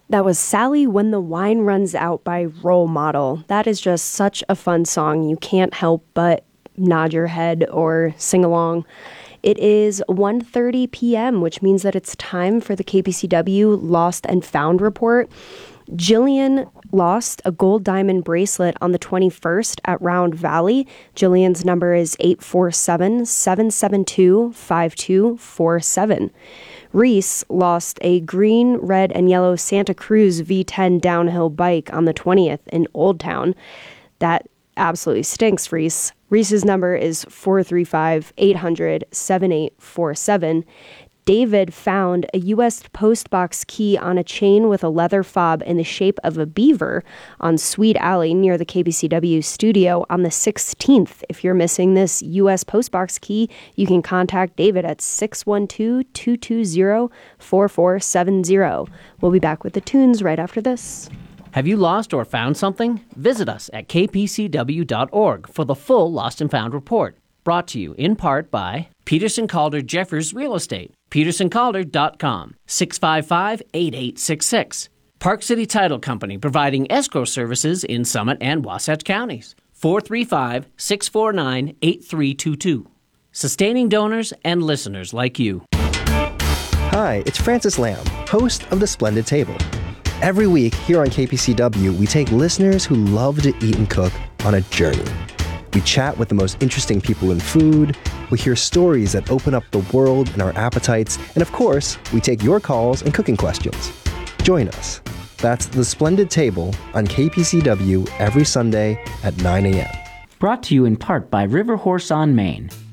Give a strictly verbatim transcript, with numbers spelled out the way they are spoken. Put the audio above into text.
That was Sally When the Wine Runs Out by Role Model. That is just such a fun song. You can't help but nod your head or sing along. It is one thirty p.m., which means that it's time for the K P C W Lost and Found report. Jillian lost a gold diamond bracelet on the twenty-first at Round Valley. Jillian's number is eight four seven, seven seven two, five two four seven. Reese lost a green, red, and yellow Santa Cruz V ten downhill bike on the twentieth in Old Town. That absolutely stinks, Reese. Reese's number is four three five, eight hundred, seven eight four seven. David found a U S postbox key on a chain with a leather fob in the shape of a beaver on Sweet Alley near the K B C W studio on the sixteenth. If you're missing this U S postbox key, you can contact David at six one two, two two zero, four four seven zero. We'll be back with the tunes right after this. Have you lost or found something? Visit us at k p c w dot org for the full Lost and Found report. Brought to you in part by Peterson Calder Jeffers Real Estate, peterson calder dot com, six five five, eight eight six six. Park City Title Company, providing escrow services in Summit and Wasatch counties, four three five, six four nine, eight three two two. Sustaining donors and listeners like you. Hi, it's Francis Lamb, host of The Splendid Table. Every week here on K P C W, we take listeners who love to eat and cook on a journey. We chat with the most interesting people in food, we hear stories that open up the world and our appetites, and of course, we take your calls and cooking questions. Join us. That's The Splendid Table on K P C W every Sunday at nine a.m. Brought to you in part by River Horse on Main.